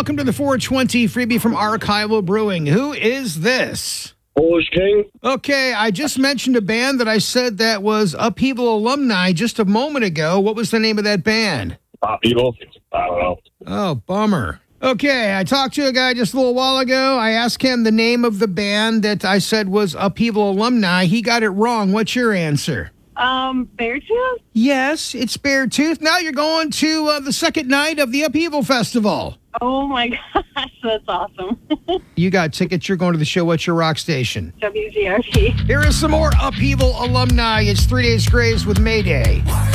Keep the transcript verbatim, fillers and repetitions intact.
welcome to the four twenty freebie from Archival Brewing. Who is this? Polish King. Okay, I just mentioned a band that I said that was Upheaval alumni just a moment ago. What was the name of that band? Upheaval. I don't know. Oh, bummer. Okay, I talked to a guy just a little while ago. I asked him the name of the band that I said was Upheaval alumni. He got it wrong. What's your answer? Um, Beartooth? Yes, it's Beartooth. Now you're going to uh, the second night of the Upheaval Festival. Oh my gosh, that's awesome. You got tickets. You're going to the show. What's your rock station? W G R P. Here is some more Upheaval alumni. It's Three Days Grace with Mayday.